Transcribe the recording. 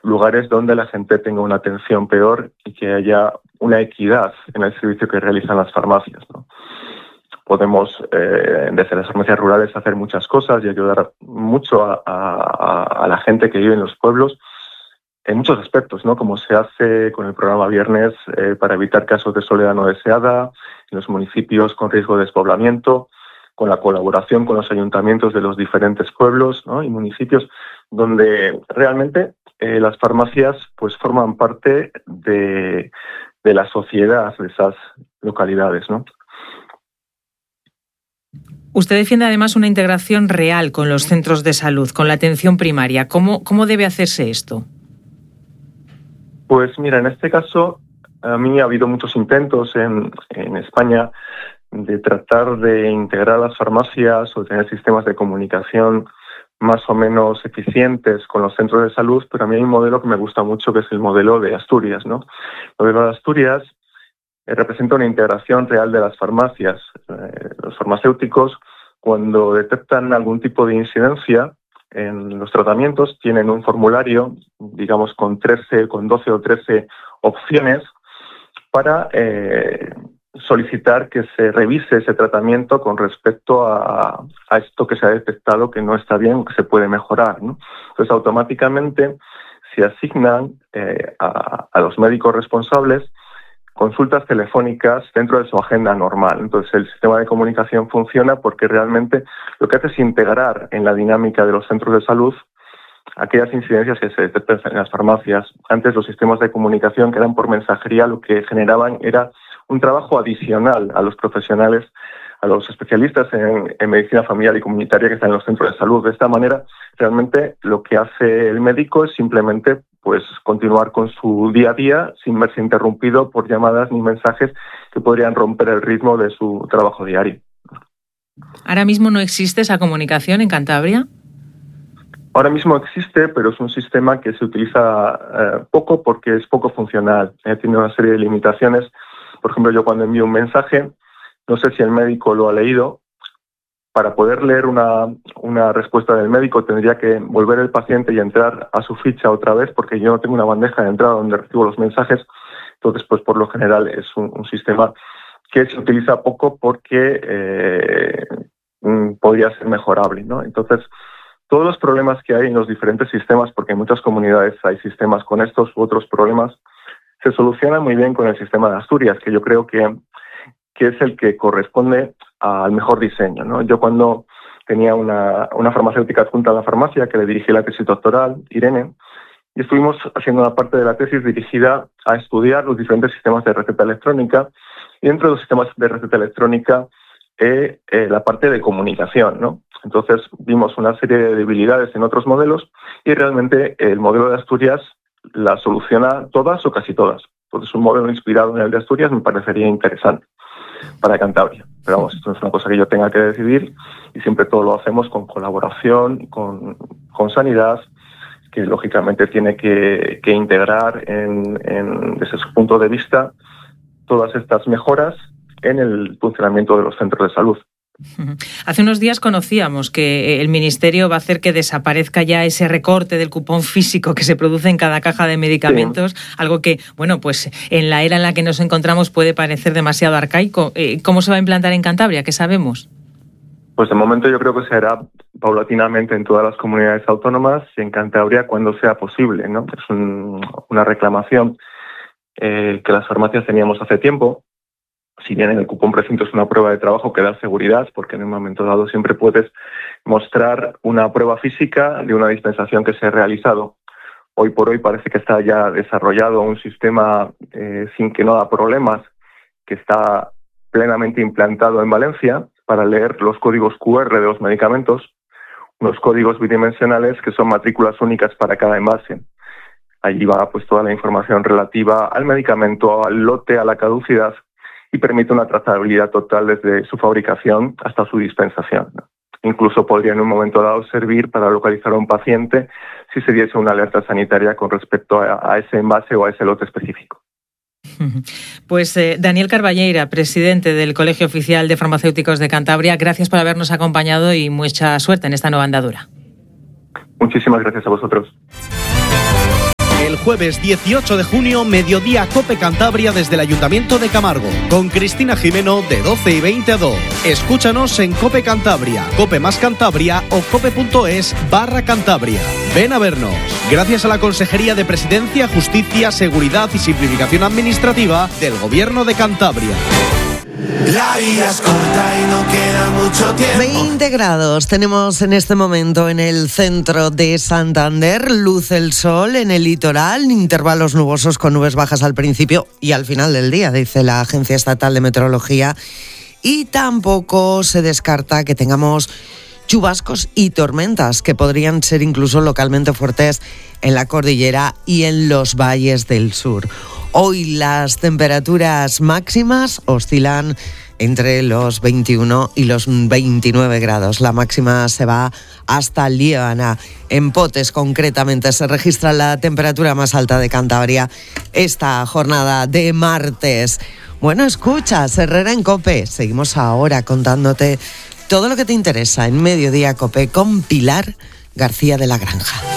lugares donde la gente tenga una atención peor y que haya una equidad en el servicio que realizan las farmacias, ¿no? Podemos, desde las farmacias rurales, hacer muchas cosas y ayudar mucho a la gente que vive en los pueblos en muchos aspectos, ¿no? Como se hace con el programa Viernes para evitar casos de soledad no deseada en los municipios con riesgo de despoblamiento, con la colaboración con los ayuntamientos de los diferentes pueblos, ¿no? Y municipios donde realmente las farmacias pues forman parte de la sociedad de esas localidades, ¿no? Usted defiende además una integración real con los centros de salud, con la atención primaria. ¿Cómo debe hacerse esto? Pues mira, en este caso a mí ha habido muchos intentos en España de tratar de integrar las farmacias o tener sistemas de comunicación más o menos eficientes con los centros de salud, pero a mí hay un modelo que me gusta mucho, que es el modelo de Asturias, ¿no? El modelo de Asturias representa una integración real de las farmacias. Los farmacéuticos, cuando detectan algún tipo de incidencia en los tratamientos, tienen un formulario, digamos, con 12 o 13 opciones para solicitar que se revise ese tratamiento con respecto a esto que se ha detectado que no está bien o que se puede mejorar, ¿no? Entonces, automáticamente se asignan a los médicos responsables consultas telefónicas dentro de su agenda normal. Entonces, el sistema de comunicación funciona porque realmente lo que hace es integrar en la dinámica de los centros de salud aquellas incidencias que se detectan en las farmacias. Antes, los sistemas de comunicación que eran por mensajería lo que generaban era un trabajo adicional a los profesionales, a los especialistas en medicina familiar y comunitaria que están en los centros de salud. De esta manera, realmente lo que hace el médico es simplemente pues continuar con su día a día sin verse interrumpido por llamadas ni mensajes que podrían romper el ritmo de su trabajo diario. ¿Ahora mismo no existe esa comunicación en Cantabria? Ahora mismo existe, pero es un sistema que se utiliza poco porque es poco funcional. Tiene una serie de limitaciones. Por ejemplo, yo cuando envío un mensaje, no sé si el médico lo ha leído. Para poder leer una respuesta del médico tendría que volver el paciente y entrar a su ficha otra vez, porque yo no tengo una bandeja de entrada donde recibo los mensajes. Entonces, pues por lo general es un sistema que se utiliza poco porque podría ser mejorable, ¿no? Entonces, todos los problemas que hay en los diferentes sistemas, porque en muchas comunidades hay sistemas con estos u otros problemas, se solucionan muy bien con el sistema de Asturias, que yo creo que es el que corresponde al mejor diseño, ¿no? Yo cuando tenía una farmacéutica adjunta a la farmacia que le dirigí la tesis doctoral, Irene, y estuvimos haciendo una parte de la tesis dirigida a estudiar los diferentes sistemas de receta electrónica, y dentro de los sistemas de receta electrónica la parte de comunicación, ¿no? Entonces vimos una serie de debilidades en otros modelos y realmente el modelo de Asturias las soluciona todas o casi todas. Entonces un modelo inspirado en el de Asturias me parecería interesante para Cantabria. Pero vamos, esto no es una cosa que yo tenga que decidir y siempre todo lo hacemos con colaboración, con Sanidad, que lógicamente tiene que integrar desde su punto de vista todas estas mejoras en el funcionamiento de los centros de salud. Hace unos días conocíamos que el Ministerio va a hacer que desaparezca ya ese recorte del cupón físico que se produce en cada caja de medicamentos, sí. Algo que, bueno, pues en la era en la que nos encontramos puede parecer demasiado arcaico. ¿Cómo se va a implantar en Cantabria? ¿Qué sabemos? Pues de momento yo creo que se hará paulatinamente en todas las comunidades autónomas y en Cantabria cuando sea posible, ¿no? Es una reclamación que las farmacias teníamos hace tiempo. Si bien en el cupón precinto es una prueba de trabajo que da seguridad, porque en un momento dado siempre puedes mostrar una prueba física de una dispensación que se ha realizado. Hoy por hoy parece que está ya desarrollado un sistema sin que no da problemas, que está plenamente implantado en Valencia para leer los códigos QR de los medicamentos, unos códigos bidimensionales que son matrículas únicas para cada envase. Allí va pues toda la información relativa al medicamento, al lote, a la caducidad, y permite una trazabilidad total desde su fabricación hasta su dispensación. Incluso podría en un momento dado servir para localizar a un paciente si se diese una alerta sanitaria con respecto a ese envase o a ese lote específico. Pues Daniel Carballeira, presidente del Colegio Oficial de Farmacéuticos de Cantabria, gracias por habernos acompañado y mucha suerte en esta nueva andadura. Muchísimas gracias a vosotros. jueves 18 de junio, mediodía Cope Cantabria desde el Ayuntamiento de Camargo, con Cristina Jimeno de 12:20 a 2. Escúchanos en Cope Cantabria, Cope más Cantabria o cope.es/Cantabria. Ven a vernos. Gracias a la Consejería de Presidencia, Justicia, Seguridad y Simplificación Administrativa del Gobierno de Cantabria. La vida es corta y no queda mucho tiempo. 20 grados tenemos en este momento en el centro de Santander. Luce el sol en el litoral, intervalos nubosos con nubes bajas al principio y al final del día, dice la Agencia Estatal de Meteorología. Y tampoco se descarta que tengamos chubascos y tormentas que podrían ser incluso localmente fuertes en la cordillera y en los valles del sur. Hoy las temperaturas máximas oscilan entre los 21 y los 29 grados. La máxima se va hasta Liébana. En Potes, concretamente, se registra la temperatura más alta de Cantabria esta jornada de martes. Bueno, escuchas, Herrera en COPE. Seguimos ahora contándote todo lo que te interesa en Mediodía COPE con Pilar García de la Granja.